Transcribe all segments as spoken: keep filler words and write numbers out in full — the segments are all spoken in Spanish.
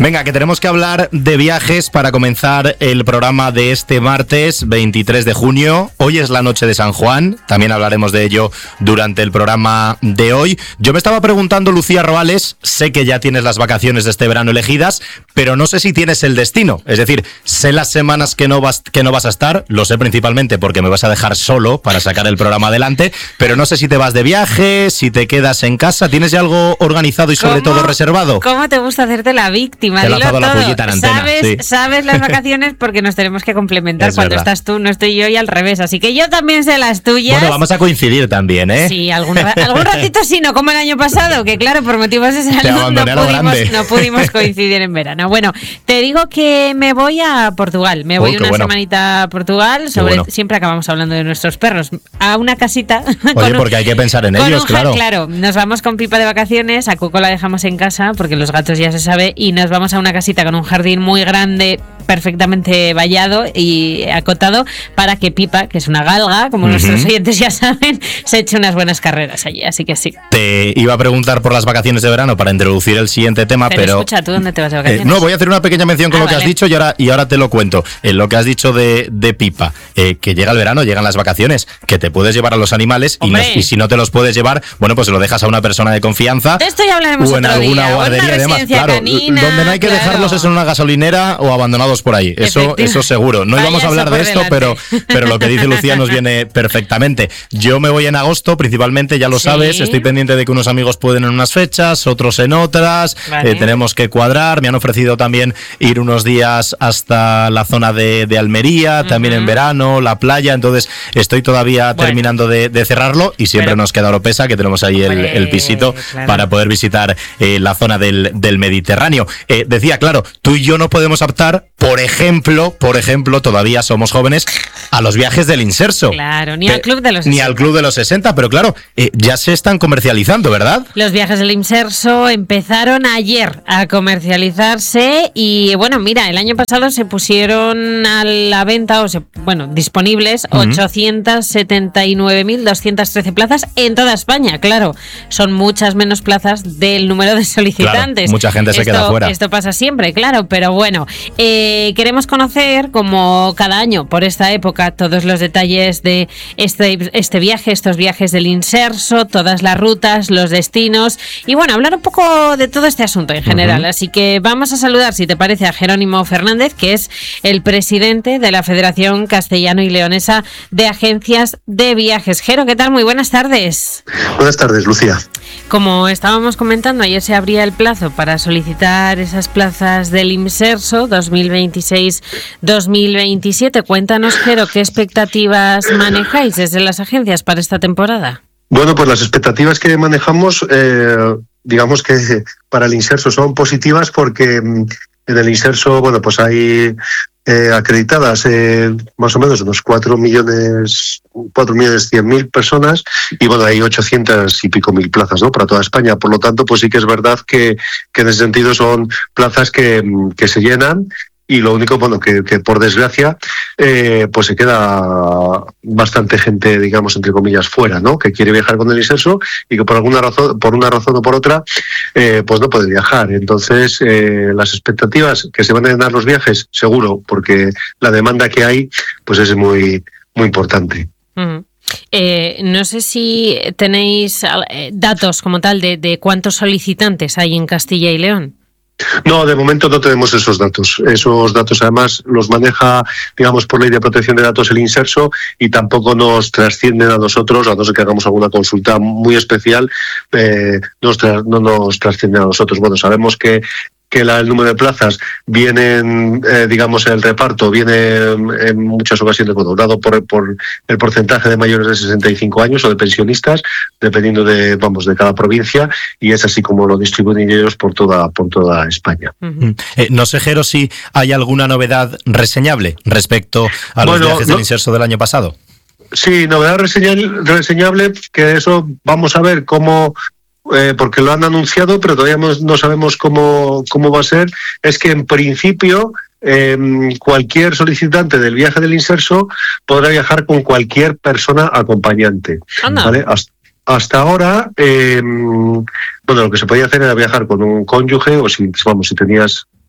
Venga, que tenemos que hablar de viajes para comenzar el programa de este martes veintitrés de junio. Hoy es la noche de San Juan, también hablaremos de ello durante el programa de hoy. Yo me estaba preguntando, Lucía Roales, sé que ya tienes las vacaciones de este verano elegidas, pero no sé si tienes el destino. Es decir, sé las semanas que no vas, que no vas a estar, lo sé principalmente porque me vas a dejar solo para sacar el programa adelante, pero no sé si te vas de viaje, si te quedas en casa. ¿Tienes ya algo organizado y sobre todo reservado? ¿Cómo te gusta hacerte la víctima? Te he lanzado la pollita en antena. Sabes, sí. sabes las vacaciones porque nos tenemos que complementar. Es cuando verdad. Estás tú, no estoy yo, y al revés. Así que yo también sé las tuyas. Bueno, vamos a coincidir también, ¿eh? Sí, algún, algún ratito sí, no como el año pasado, que claro, por motivos de salud no, no, pudimos, no pudimos coincidir en verano. Bueno, te digo que me voy a Portugal. Me voy oh, una bueno. semanita a Portugal. Sobre bueno. Siempre acabamos hablando de nuestros perros. A una casita. Oye, porque hay que pensar en ellos, un, claro. Claro, nos vamos con Pipa de vacaciones, a Coco la dejamos en casa, porque los gatos ya se sabe, y nos vamos a una casita con un jardín muy grande, perfectamente vallado y acotado, para que Pipa, que es una galga, como uh-huh. nuestros oyentes ya saben, se eche unas buenas carreras allí, así que sí. Te iba a preguntar por las vacaciones de verano para introducir el siguiente tema, pero... Pero escucha, ¿tú dónde te vas de vacaciones? Eh, no, voy a hacer una pequeña mención con ah, lo que vale. has dicho y ahora, y ahora te lo cuento. En lo que has dicho de, de Pipa, eh, que llega el verano, llegan las vacaciones, que te puedes llevar a los animales y, no, y si no te los puedes llevar, bueno, pues se lo dejas a una persona de confianza. De esto ya hablaremos o en otro alguna día, guardería o en una además, claro, canina, donde no hay que claro. dejarlos es en una gasolinera o abandonados por ahí. Eso, eso seguro. No Vaya íbamos a hablar de esto, pero, pero lo que dice Lucía nos viene perfectamente. Yo me voy en agosto, principalmente, ya lo ¿Sí? sabes, estoy pendiente de que unos amigos pueden en unas fechas, otros en otras, vale. eh, tenemos que cuadrar. Me han ofrecido también ir unos días hasta la zona de, de Almería, uh-huh. también en verano, la playa, entonces estoy todavía bueno. terminando de, de cerrarlo y siempre pero, nos queda Oropesa, que tenemos ahí el, el pisito claro. para poder visitar eh, la zona del, del Mediterráneo. Eh, decía, claro, tú y yo no podemos optar, por ejemplo, por ejemplo, todavía somos jóvenes, a los viajes del Inserso. Claro, ni al club de los ni sesenta. al club de los sesenta, pero claro, eh, ya se están comercializando, ¿verdad? Los viajes del Inserso empezaron ayer a comercializarse y bueno, mira, el año pasado se pusieron a la venta, o se, bueno, disponibles uh-huh. ochocientas setenta y nueve mil doscientas trece plazas en toda España, claro, son muchas menos plazas del número de solicitantes. Claro, mucha gente se esto, queda fuera. Esto pasa siempre, claro, pero bueno, eh, queremos conocer, como cada año por esta época, todos los detalles de este, este viaje, estos viajes del Inserso, todas las rutas, los destinos y bueno, hablar un poco de todo este asunto en general. Uh-huh. Así que vamos a saludar, si te parece, a Jerónimo Fernández, que es el presidente de la Federación Castellano y Leonesa de Agencias de Viajes. Jero, ¿qué tal? Muy buenas tardes. Buenas tardes, Lucía. Como estábamos comentando, ayer se abría el plazo para solicitar esas plazas del Inserso dos mil veintiséis dos mil veintisiete. Cuéntanos, Jero, ¿qué expectativas manejáis desde las agencias para esta temporada? Bueno, pues las expectativas que manejamos, eh, digamos que para el Inserso son positivas porque en el Inserso, bueno, pues hay eh, acreditadas eh, más o menos unos cuatro millones, cuatro millones cien mil personas y bueno, hay ochocientas y pico mil plazas, ¿no? Para toda España. Por lo tanto, pues sí que es verdad que, que en ese sentido son plazas que, que se llenan. Y lo único, bueno, que, que por desgracia, eh, pues se queda bastante gente, digamos, entre comillas, fuera, ¿no? Que quiere viajar con el Inserso y que por alguna razón, por una razón o por otra, eh, pues no puede viajar. Entonces, eh, las expectativas que se van a llenar los viajes, seguro, porque la demanda que hay, pues es muy, muy importante. Uh-huh. Eh, no sé si tenéis datos como tal de, de cuántos solicitantes hay en Castilla y León. No, de momento no tenemos esos datos. Esos datos además los maneja, digamos, por ley de protección de datos el Inserso y tampoco nos trascienden a nosotros, a no ser que hagamos alguna consulta muy especial, eh, nos tra- no nos trascienden a nosotros. Bueno, sabemos que que la, el número de plazas viene, eh, digamos, el reparto viene en muchas ocasiones, bueno, dado por, por el porcentaje de mayores de sesenta y cinco años o de pensionistas, dependiendo de, vamos, de cada provincia, y es así como lo distribuyen ellos por toda, por toda España. Uh-huh. Eh, no sé, Jero, si hay alguna novedad reseñable respecto a los bueno, viajes no, del Inserso del año pasado. Sí, novedad reseñable, reseñable, que eso vamos a ver cómo... Eh, porque lo han anunciado, pero todavía no sabemos cómo, cómo va a ser, es que en principio eh, cualquier solicitante del viaje del Inserso podrá viajar con cualquier persona acompañante. ¿Vale? Hasta, hasta ahora, eh, bueno, lo que se podía hacer era viajar con un cónyuge o si, vamos, si tenías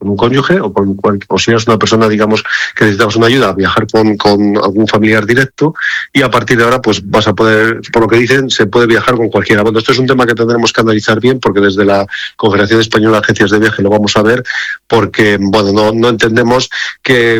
con un cónyuge o con o si eres una persona, digamos, que necesitas una ayuda, viajar con, con algún familiar directo, y a partir de ahora pues vas a poder, por lo que dicen, se puede viajar con cualquiera. Bueno, esto es un tema que tendremos que analizar bien, porque desde la Confederación Española de Agencias de Viaje lo vamos a ver, porque bueno, no, no entendemos que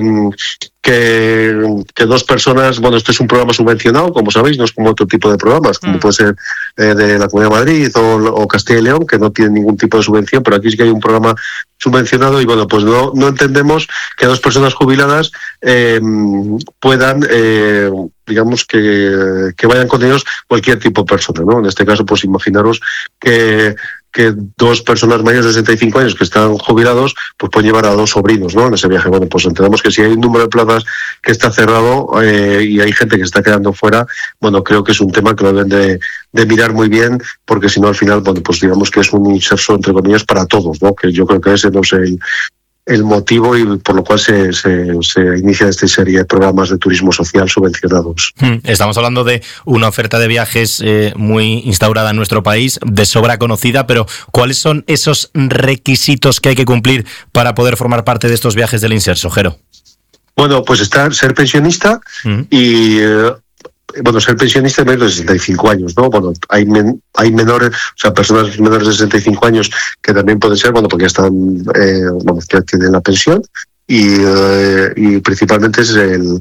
Que, que dos personas, bueno, esto es un programa subvencionado, como sabéis, no es como otro tipo de programas, como mm. puede ser eh, de la Comunidad de Madrid o, o Castilla y León, que no tienen ningún tipo de subvención, pero aquí sí que hay un programa subvencionado, y bueno, pues no, no entendemos que dos personas jubiladas eh, puedan, eh, digamos, que, que vayan con ellos cualquier tipo de persona, ¿no? En este caso, pues imaginaros que que dos personas mayores de sesenta y cinco años que están jubilados, pues pueden llevar a dos sobrinos, ¿no? En ese viaje. Bueno, pues entendemos que si hay un número de plazas que está cerrado eh, y hay gente que se está quedando fuera, bueno, creo que es un tema que lo deben de, de mirar muy bien, porque si no, al final, bueno, pues digamos que es un inserso, entre comillas, para todos, ¿no? Que yo creo que ese no es el, el motivo y por lo cual se, se, se inicia esta serie de programas de turismo social subvencionados. Estamos hablando de una oferta de viajes eh, muy instaurada en nuestro país, de sobra conocida, pero ¿cuáles son esos requisitos que hay que cumplir para poder formar parte de estos viajes del Inserso, Jero? Bueno, pues estar, ser pensionista uh-huh. y... Eh, bueno, ser pensionista menos de sesenta y cinco años, ¿no? Bueno, hay men, hay menores, o sea, personas menores de sesenta y cinco años que también pueden ser, bueno, porque están, eh, bueno, que tienen la pensión, y, eh, y principalmente es el,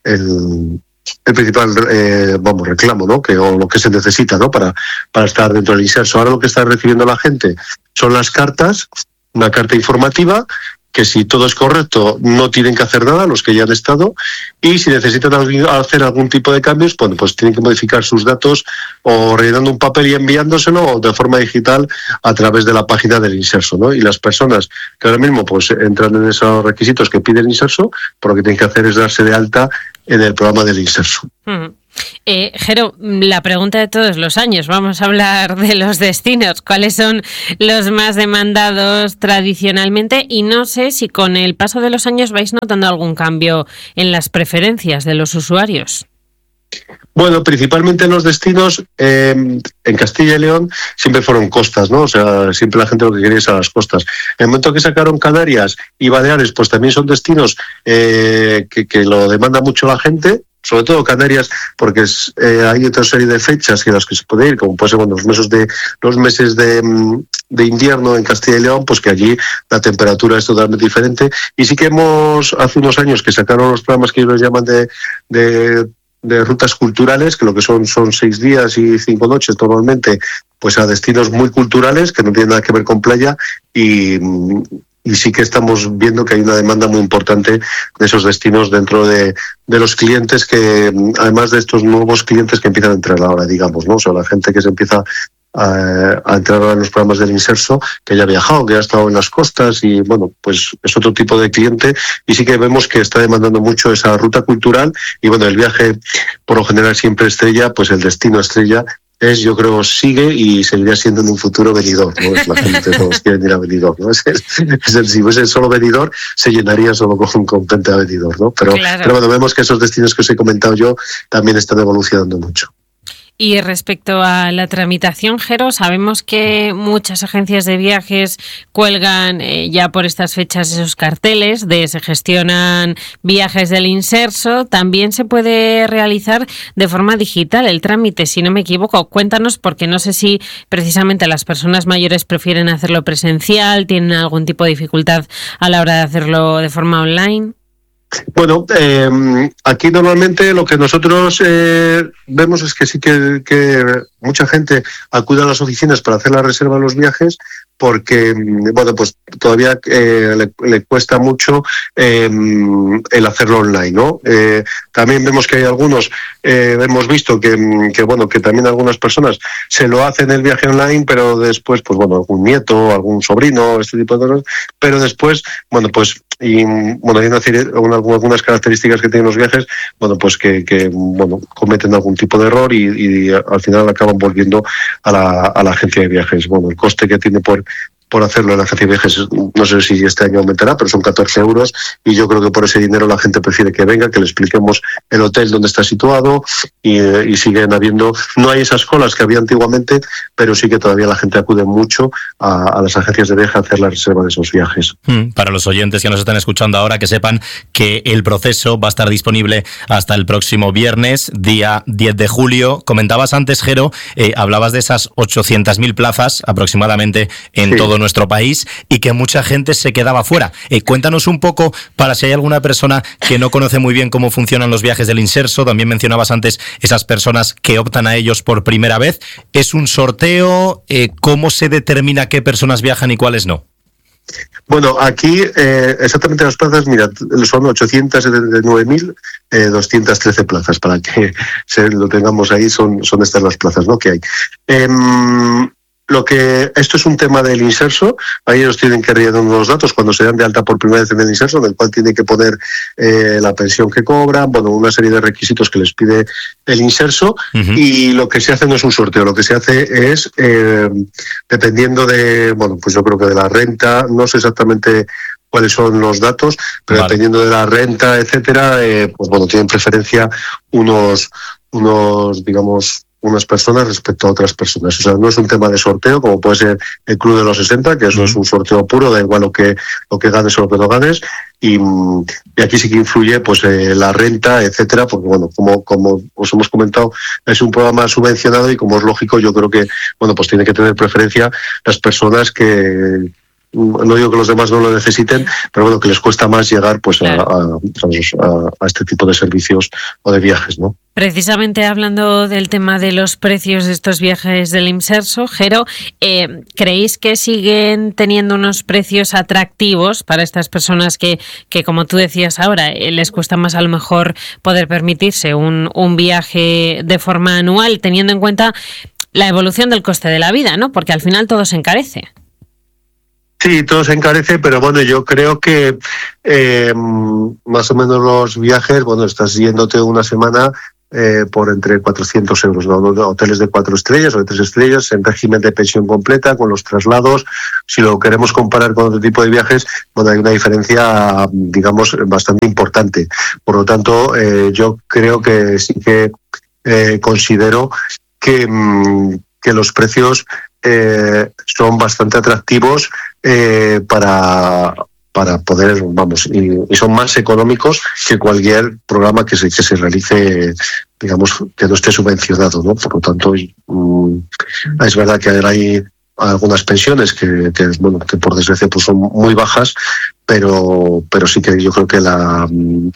el, el principal, eh, vamos, reclamo, ¿no? Que, o lo que se necesita, ¿no? Para, para estar dentro del Inserso. Ahora lo que está recibiendo la gente son las cartas, una carta informativa, que si todo es correcto no tienen que hacer nada los que ya han estado, y si necesitan hacer algún tipo de cambios, bueno, pues tienen que modificar sus datos o rellenando un papel y enviándoselo de forma digital a través de la página del Inserso, ¿no? Y las personas que ahora mismo pues entran en esos requisitos que pide el Inserso, por lo que tienen que hacer es darse de alta en el programa del Inserso. Mm. Eh, Jero, la pregunta de todos los años, vamos a hablar de los destinos, ¿cuáles son los más demandados tradicionalmente? Y no sé si con el paso de los años vais notando algún cambio en las preferencias de los usuarios. Bueno, principalmente los destinos eh, en Castilla y León siempre fueron costas, ¿no? O sea, siempre la gente lo que quería es a las costas. En el momento que sacaron Canarias y Baleares, pues también son destinos eh, que, que lo demanda mucho la gente, sobre todo Canarias, porque es, eh, hay otra serie de fechas en las que se puede ir, como puede ser bueno, los meses de los meses de, de invierno en Castilla y León, pues que allí la temperatura es totalmente diferente. Y sí que hemos, hace unos años que sacaron los programas que ellos llaman de, de de rutas culturales, que lo que son son seis días y cinco noches normalmente, pues a destinos muy culturales que no tienen nada que ver con playa, y, y sí que estamos viendo que hay una demanda muy importante de esos destinos dentro de, de los clientes, que además de estos nuevos clientes que empiezan a entrar ahora, digamos, ¿no? O sea, la gente que se empieza a, a entrar ahora en los programas del Inserso, que ya ha viajado, que ha estado en las costas, y bueno, pues es otro tipo de cliente, y sí que vemos que está demandando mucho esa ruta cultural. Y bueno, el viaje por lo general siempre estrella, pues el destino estrella es, yo creo, sigue y seguirá siendo en un futuro Benidorm, ¿no? Es la gente, todos quieren ir a Benidorm, ¿no? Es, es, es el, si fuese solo Benidorm, se llenaría solo con, con gente a Benidorm, ¿no? Pero, claro. pero bueno, vemos que esos destinos que os he comentado yo también están evolucionando mucho. Y respecto a la tramitación, Jero, sabemos que muchas agencias de viajes cuelgan eh, ya por estas fechas esos carteles de se gestionan viajes del Inserso. También se puede realizar de forma digital el trámite, si no me equivoco. Cuéntanos, porque no sé si precisamente las personas mayores prefieren hacerlo presencial, tienen algún tipo de dificultad a la hora de hacerlo de forma online. Bueno, eh, aquí normalmente lo que nosotros eh, vemos es que sí que, que mucha gente acude a las oficinas para hacer la reserva de los viajes, porque bueno, pues todavía eh, le, le cuesta mucho eh, el hacerlo online, ¿no? Eh, también vemos que hay algunos, eh, hemos visto que, que bueno, que también algunas personas se lo hacen el viaje online, pero después, pues bueno, algún nieto, algún sobrino, este tipo de cosas, pero después, bueno, pues y bueno, hay una serie, una, algunas características que tienen los viajes, bueno, pues que, que bueno, cometen algún tipo de error y, y al final acaban volviendo a la, a la agencia de viajes. Bueno, el coste que tiene por por hacerlo en la agencia de viajes. No sé si este año aumentará, pero son catorce euros y yo creo que por ese dinero la gente prefiere que venga, que le expliquemos el hotel donde está situado y, y siguen habiendo, no hay esas colas que había antiguamente, pero sí que todavía la gente acude mucho a, a las agencias de viaje a hacer la reserva de esos viajes. Para los oyentes que nos están escuchando ahora, que sepan que el proceso va a estar disponible hasta el próximo viernes, día diez de julio. Comentabas antes, Jero, eh, hablabas de esas ochocientas mil plazas aproximadamente en sí. todo nuestro país y que mucha gente se quedaba fuera. Eh, cuéntanos un poco, para si hay alguna persona que no conoce muy bien cómo funcionan los viajes del Inserso. También mencionabas antes esas personas que optan a ellos por primera vez. ¿Es un sorteo? Eh, ¿Cómo se determina qué personas viajan y cuáles no? Bueno, aquí eh, exactamente las plazas, mira, son ochocientas setenta y nueve mil doscientas trece plazas, para que se lo tengamos ahí, son, son estas las plazas, ¿no?, que hay. Eh, Lo que esto es un tema del Inserso, ahí ellos tienen que rellenar unos datos cuando se dan de alta por primera vez en el Inserso, en el cual tienen que poner eh, la pensión que cobran, bueno, una serie de requisitos que les pide el Inserso, uh-huh. y lo que se hace no es un sorteo, lo que se hace es, eh, dependiendo de, bueno, pues yo creo que de la renta, no sé exactamente cuáles son los datos, pero vale. dependiendo de la renta, etcétera, eh, pues bueno, tienen preferencia unos, unos, digamos, unas personas respecto a otras personas. O sea, no es un tema de sorteo, como puede ser el Club de los sesenta, que eso mm. es un sorteo puro, da igual lo que lo que ganes o lo que no ganes, y, y aquí sí que influye pues eh, la renta, etcétera, porque bueno, como como os hemos comentado, es un programa subvencionado y como es lógico, yo creo que bueno, pues tiene que tener preferencia las personas que, no digo que los demás no lo necesiten, pero bueno, que les cuesta más llegar pues claro. a, a, a este tipo de servicios o de viajes, ¿no? Precisamente hablando del tema de los precios de estos viajes del Inserso, Jero, eh, ¿creéis que siguen teniendo unos precios atractivos para estas personas que, que como tú decías ahora, eh, les cuesta más a lo mejor poder permitirse un, un viaje de forma anual, teniendo en cuenta la evolución del coste de la vida, ¿no? Porque al final todo se encarece. Sí, todo se encarece, pero bueno, yo creo que eh, más o menos los viajes, bueno, estás yéndote una semana eh, por entre cuatrocientos euros, ¿no? Hoteles de cuatro estrellas o de tres estrellas en régimen de pensión completa, con los traslados. Si lo queremos comparar con otro tipo de viajes, bueno, hay una diferencia, digamos, bastante importante. Por lo tanto, eh, yo creo que sí que eh, considero que, mm, que los precios eh, son bastante atractivos eh, para... para poder, vamos, y, y son más económicos que cualquier programa que se, que se realice, digamos, que no esté subvencionado, ¿no? Por lo tanto, mmm, es verdad que hay algunas pensiones que, que, bueno, que por desgracia pues son muy bajas, pero pero sí que yo creo que la,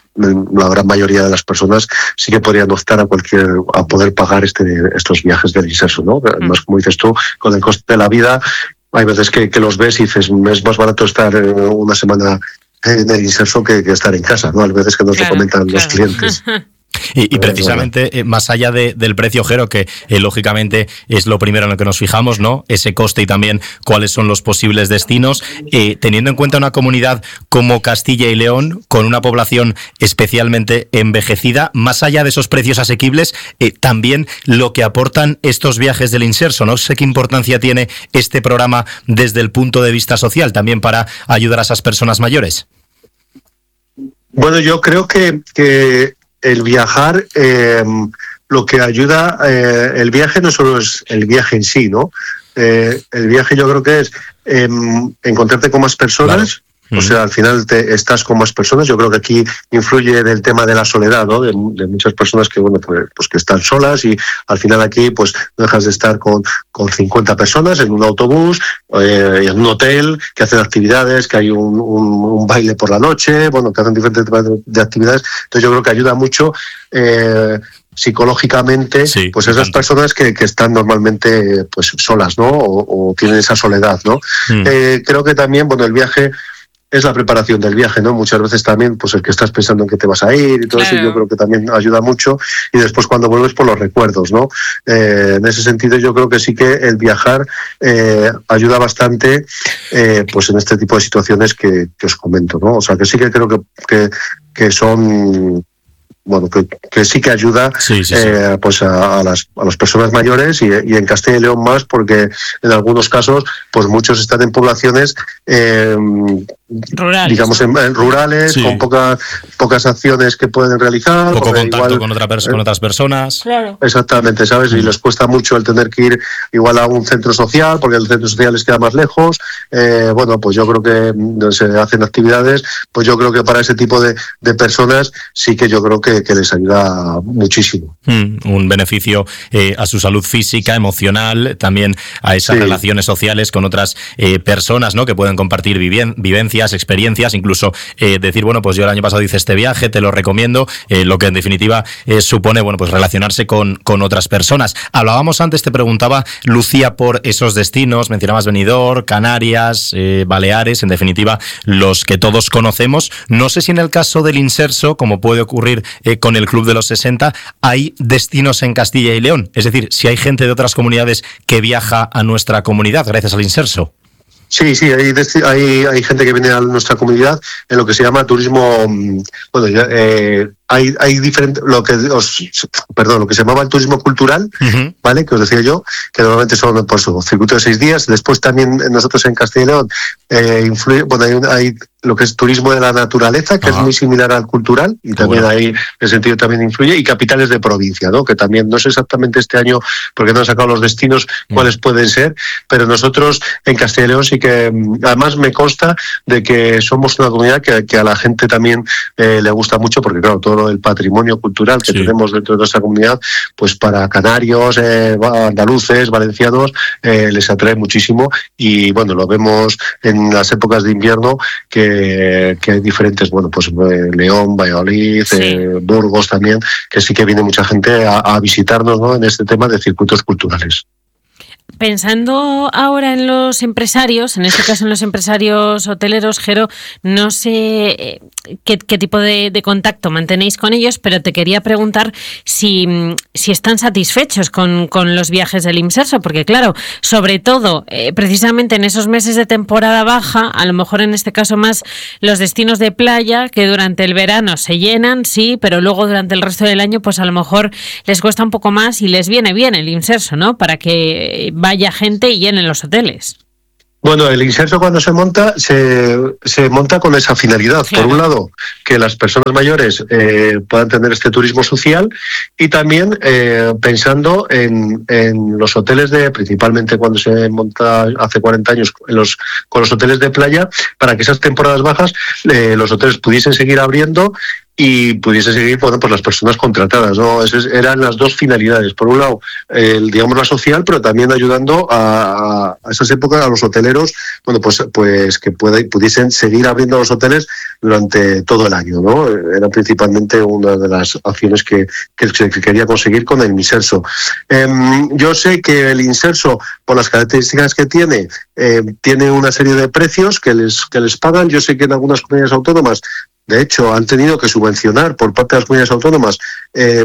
la gran mayoría de las personas sí que podrían optar a cualquier a poder pagar este estos viajes del Inserso, ¿no? Además, como dices tú, con el coste de la vida, hay veces que, que los ves y dices, es más barato estar una semana en el Inserso que, que estar en casa, ¿no? Hay veces que nos claro, lo comentan claro. los clientes. Y, y precisamente, eh, más allá de, del precio, Jero, que eh, lógicamente es lo primero en lo que nos fijamos, ¿no? Ese coste y también cuáles son los posibles destinos, eh, teniendo en cuenta una comunidad como Castilla y León, con una población especialmente envejecida, más allá de esos precios asequibles, eh, también lo que aportan estos viajes del Inserso, ¿no? Sé qué importancia tiene este programa desde el punto de vista social, también para ayudar a esas personas mayores. Bueno, yo creo que... que... el viajar, eh, lo que ayuda, eh, el viaje no solo es el viaje en sí, ¿no? Eh, el viaje yo creo que es eh, encontrarte con más personas, claro. O sea, al final te estás con más personas. Yo creo que aquí influye el tema de la soledad, ¿no? De, de muchas personas que, bueno, pues, pues que están solas y al final aquí, pues, no dejas de estar con, con cincuenta personas en un autobús, eh, en un hotel, que hacen actividades, que hay un, un, un baile por la noche, bueno, que hacen diferentes tipos de, de actividades. Entonces yo creo que ayuda mucho, eh, psicológicamente, sí, pues esas personas que, que están normalmente, pues, solas, ¿no? O, o tienen esa soledad, ¿no? Mm. Eh, creo que también, bueno, el viaje es la preparación del viaje, ¿no? Muchas veces también, pues el que estás pensando en que te vas a ir y todo claro. eso, yo creo que también ayuda mucho. Y después cuando vuelves, por los recuerdos, ¿no? Eh, en ese sentido, yo creo que sí que el viajar eh, ayuda bastante, eh, pues en este tipo de situaciones que, que os comento, ¿no? O sea, que sí que creo que, que, que son... bueno, que, que sí que ayuda sí, sí, eh, sí. pues a, a, las, a las personas mayores y, y en Castilla y León más, porque en algunos casos pues muchos están en poblaciones eh, rurales, digamos, ¿no? en, en rurales, sí. con poca, pocas acciones que pueden realizar. Poco contacto igual, con, otra pers- con otras personas. Claro. Exactamente, ¿sabes? Y les cuesta mucho el tener que ir igual a un centro social, porque el centro social les queda más lejos. Eh, bueno, pues yo creo que se hacen actividades, pues yo creo que para ese tipo de, de personas sí que yo creo que, que les ayuda muchísimo. Mm, un beneficio eh, a su salud física, emocional, también a esas sí. relaciones sociales con otras eh, personas, ¿no? Que pueden compartir vivien- vivencias, experiencias, incluso eh, decir, bueno, pues yo el año pasado hice este viaje, te lo recomiendo, eh, lo que en definitiva eh, supone, bueno, pues relacionarse con, con otras personas. Hablábamos antes, te preguntaba, Lucía, por esos destinos, mencionabas Benidorm, Canarias, eh, Baleares, en definitiva, los que todos conocemos. No sé si en el caso del Inserso, como puede ocurrir eh, con el Club de los sesenta, hay destinos en Castilla y León, es decir, si hay gente de otras comunidades que viaja a nuestra comunidad gracias al Inserso. Sí, sí, hay, hay, hay gente que viene a nuestra comunidad en lo que se llama turismo, bueno, eh, hay, hay diferentes, lo que os, perdón, lo que se llamaba el turismo cultural, uh-huh. ¿vale? Que os decía yo, que normalmente son pues circuitos de seis días. Después también nosotros en Castilla y León eh, influye, bueno, hay, un, hay lo que es turismo de la naturaleza, que uh-huh. es muy similar al cultural, y también bueno. ahí en ese sentido también influye, y capitales de provincia, ¿no? Que también no sé exactamente este año, porque no han sacado los destinos, uh-huh. cuáles pueden ser, pero nosotros en Castilla y León sí que, además me consta de que somos una comunidad que, que a la gente también eh, le gusta mucho, porque claro, todo el patrimonio cultural que sí. tenemos dentro de nuestra comunidad, pues para canarios, eh, andaluces, valencianos, eh, les atrae muchísimo, y bueno, lo vemos en las épocas de invierno que, que hay diferentes, bueno, pues eh, León, Valladolid, sí. eh, Burgos también, que sí que viene mucha gente a, a visitarnos, ¿no? En este tema de circuitos culturales. Pensando ahora en los empresarios, en este caso en los empresarios hoteleros, Jero, no sé qué, qué tipo de, de contacto mantenéis con ellos, pero te quería preguntar si, si están satisfechos con, con los viajes del Inserso, porque claro, sobre todo, eh, precisamente en esos meses de temporada baja, a lo mejor en este caso más los destinos de playa, que durante el verano se llenan, sí, pero luego durante el resto del año, pues a lo mejor les cuesta un poco más y les viene bien el Inserso, ¿no? Para que vaya gente y llenen los hoteles. Bueno, el Inserso cuando se monta, se, se monta con esa finalidad. Claro. Por un lado, que las personas mayores eh, puedan tener este turismo social, y también eh, pensando en, en los hoteles de, principalmente cuando se monta hace cuarenta años, en los, con los hoteles de playa, para que esas temporadas bajas eh, los hoteles pudiesen seguir abriendo y pudiese seguir, bueno, pues las personas contratadas, ¿no? Esas eran las dos finalidades. Por un lado, el, digamos, la social, pero también ayudando a, a esas épocas a los hoteleros, bueno, pues, pues que pueda, pudiesen seguir abriendo los hoteles durante todo el año, ¿no? Era principalmente una de las acciones que, que se quería conseguir con el Inserso. Eh, yo sé que el Inserso, por las características que tiene, eh, tiene una serie de precios que les, que les pagan. Yo sé que en algunas comunidades autónomas, de hecho, han tenido que subvencionar por parte de las comunidades autónomas eh,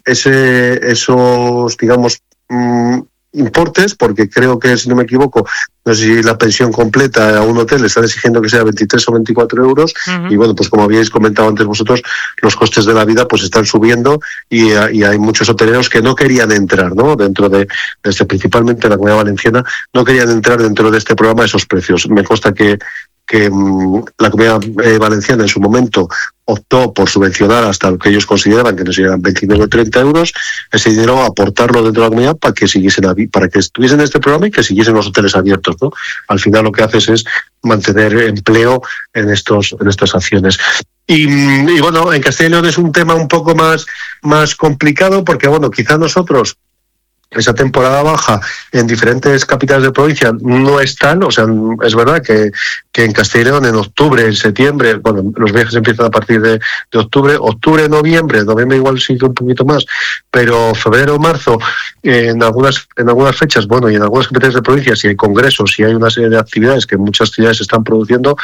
ese, esos, digamos, mmm, importes, porque creo que, si no me equivoco, no sé si la pensión completa a un hotel le están exigiendo que sea veintitrés o veinticuatro euros, uh-huh. y bueno, pues como habíais comentado antes vosotros, los costes de la vida pues están subiendo, y, y hay muchos hoteleros que no querían entrar, ¿no? Dentro de, de este, principalmente en la Comunidad Valenciana, no querían entrar dentro de este programa a esos precios. Me consta que que mmm, la Comunidad eh, Valenciana en su momento optó por subvencionar hasta lo que ellos consideraban que no serían veintinueve o treinta euros, ese dinero aportarlo dentro de la comunidad para que siguiesen para que estuviesen en este programa y que siguiesen los hoteles abiertos, ¿no? Al final lo que haces es mantener empleo en estos en estas acciones. Y, y bueno, en Castilla y León es un tema un poco más, más complicado, porque bueno, quizá nosotros esa temporada baja en diferentes capitales de provincia no están, o sea, es verdad que, que en Castilla y León en octubre, en septiembre, bueno, los viajes empiezan a partir de, de octubre, octubre, noviembre, noviembre igual sigue un poquito más, pero febrero, marzo, en algunas en algunas fechas, bueno, y en algunas capitales de provincia, si hay congresos, si hay una serie de actividades que muchas ciudades están produciendo,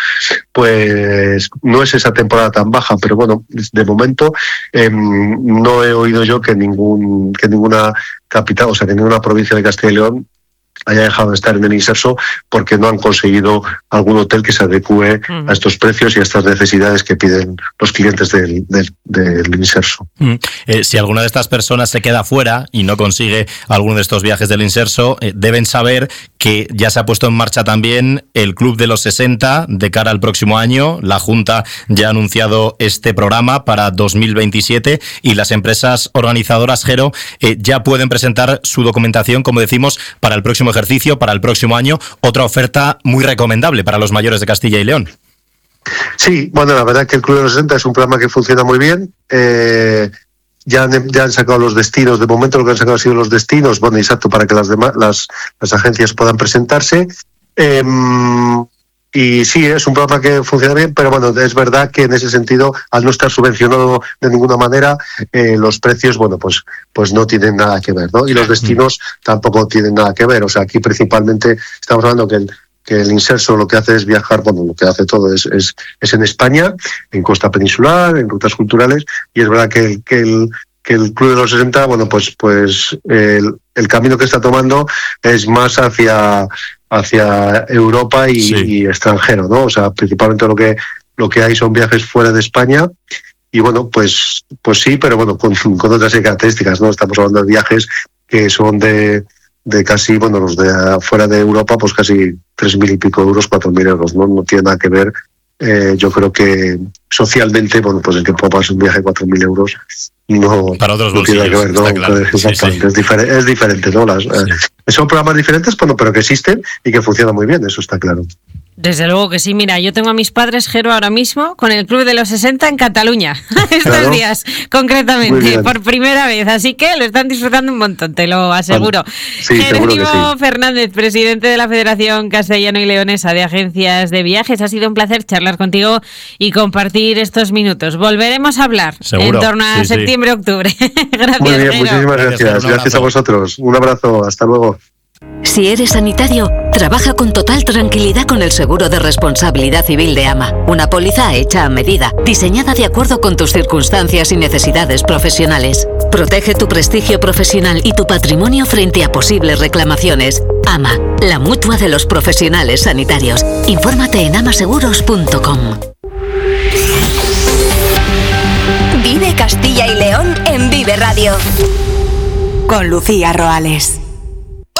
pues no es esa temporada tan baja, pero bueno, de momento eh, no he oído yo que ningún que ninguna capital, o sea, que ninguna provincia de Castilla y León haya dejado de estar en el inserso porque no han conseguido algún hotel que se adecue mm. a estos precios y a estas necesidades que piden los clientes del, del, del inserso. Mm. Eh, si alguna de estas personas se queda fuera y no consigue alguno de estos viajes del inserso, eh, deben saber que ya se ha puesto en marcha también el Club de los sesenta de cara al próximo año. La Junta ya ha anunciado este programa para dos mil veintisiete y las empresas organizadoras, Jero, eh, ya pueden presentar su documentación, como decimos, para el próximo ejercicio, para el próximo año. Otra oferta muy recomendable para los mayores de Castilla y León. Sí, bueno, la verdad que el Club de los sesenta es un programa que funciona muy bien. Eh, ya, han, ya han sacado los destinos. De momento lo que han sacado han sido los destinos, bueno, exacto, para que las demás, las, las agencias puedan presentarse. Eh, Y sí, es un programa que funciona bien, pero bueno, es verdad que en ese sentido, al no estar subvencionado de ninguna manera, eh, los precios, bueno, pues pues no tienen nada que ver, ¿no? Y los destinos tampoco tienen nada que ver. O sea, aquí principalmente estamos hablando que el, que el inserso lo que hace es viajar, bueno, lo que hace todo es, es, es en España, en costa peninsular, en rutas culturales, y es verdad que, que el que el Club de los sesenta, bueno, pues pues el, el camino que está tomando es más hacia hacia Europa y, sí. y extranjero, ¿no? O sea, principalmente lo que lo que hay son viajes fuera de España y bueno, pues pues sí, pero bueno, con, con otras características, ¿no? Estamos hablando de viajes que son de de casi, bueno, los de afuera de Europa, pues casi tres mil y pico euros, cuatro mil euros, ¿no? No tiene nada que ver. Eh, yo creo que socialmente, bueno, pues el que pueda pasar un viaje de cuatro mil euros no, para otros no tiene bolsillos, que ver, ¿no? Claro. Exactamente, Sí, sí. Es, diferente, es diferente, ¿no? Las, sí. eh, son programas diferentes, bueno, pero que existen y que funcionan muy bien, eso está claro. Desde luego que sí. Mira, yo tengo a mis padres, Jero, ahora mismo con el Club de los sesenta en Cataluña, estos claro. días, concretamente, por primera vez. Así que lo están disfrutando un montón, te lo aseguro. Sí, Jerónimo sí. Fernández, presidente de la Federación Castellano y Leonesa de Agencias de Viajes, ha sido un placer charlar contigo y compartir estos minutos. Volveremos a hablar Seguro. en torno a sí, septiembre-octubre. Sí. Gracias, Muy bien, Jero. muchísimas gracias. Gracias, gracias a vosotros. Un abrazo, hasta luego. Si eres sanitario, trabaja con total tranquilidad con el seguro de responsabilidad civil de AMA. Una póliza hecha a medida, diseñada de acuerdo con tus circunstancias y necesidades profesionales. Protege tu prestigio profesional y tu patrimonio frente a posibles reclamaciones. AMA, la mutua de los profesionales sanitarios. Infórmate en amaseguros punto com. Vive Castilla y León en Vive Radio. Con Lucía Roales.